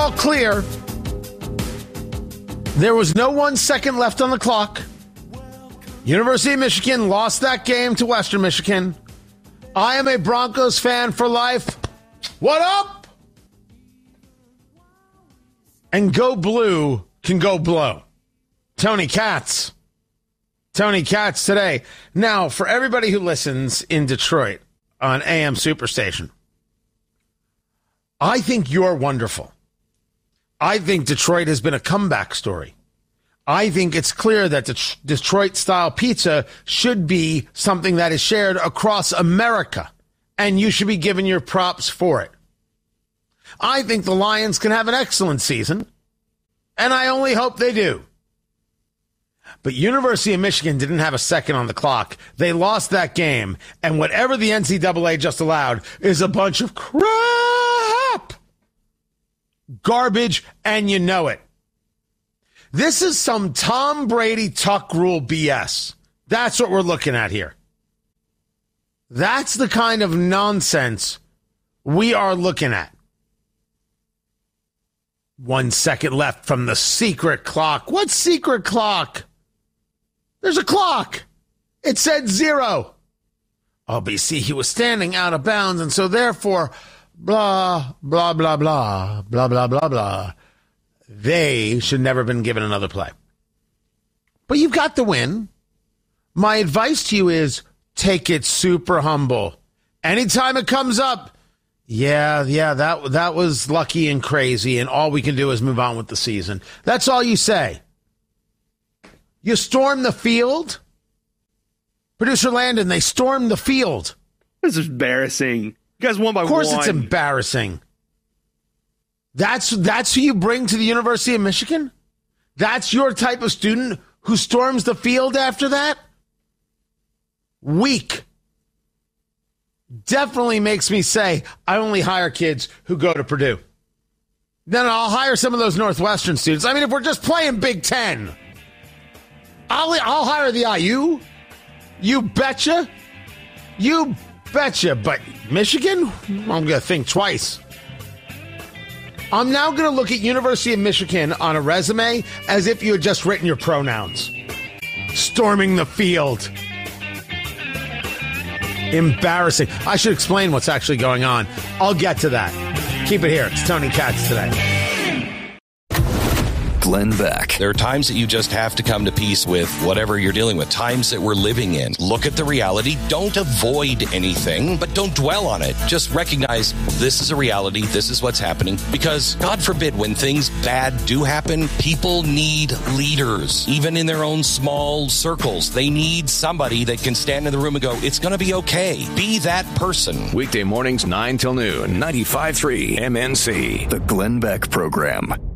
all clear. There was no 1 second left on the clock. University of Michigan lost that game to Western Michigan. I am a Broncos fan for life. What up? And go blue can go blow. Tony Katz. Tony Katz today. Now, for everybody who listens in Detroit on AM Superstation, I think you're wonderful. I think Detroit has been a comeback story. I think it's clear that Detroit-style pizza should be something that is shared across America, and you should be given your props for it. I think the Lions can have an excellent season, and I only hope they do. But University of Michigan didn't have a second on the clock. They lost that game, and whatever the NCAA just allowed is a bunch of crap. Garbage, and you know it. This is some Tom Brady tuck rule BS. That's what we're looking at here. That's the kind of nonsense we are looking at. 1 second left from the secret clock. What secret clock? There's a clock. It said 0. Oh, but you see, he was standing out of bounds, and so therefore, blah, blah, blah, blah, blah, blah, blah, blah. They should never have been given another play. But you've got the win. My advice to you is take it super humble. Anytime it comes up, that was lucky and crazy, and all we can do is move on with the season. That's all you say. You storm the field. Producer Landon, they stormed the field. This is embarrassing. You guys won by 1. Of course it's embarrassing. That's who you bring to the University of Michigan? That's your type of student who storms the field after that? Weak. Definitely makes me say I only hire kids who go to Purdue. Then I'll hire some of those Northwestern students. I mean, if we're just playing Big Ten, I'll hire the IU. You betcha. You betcha. But Michigan? I'm going to think twice. I'm now going to look at University of Michigan on a resume as if you had just written your pronouns. Storming the field. Embarrassing. I should explain what's actually going on. I'll get to that. Keep it here. It's Tony Katz today. Glenn Beck. There are times that you just have to come to peace with whatever you're dealing with, times that we're living in. Look at the reality. Don't avoid anything, but don't dwell on it. Just recognize this is a reality. This is what's happening. Because God forbid, when things bad do happen, people need leaders, even in their own small circles. They need somebody that can stand in the room and go, it's going to be okay. Be that person. Weekday mornings, 9 till noon, 95.3 MNC, the Glenn Beck Program.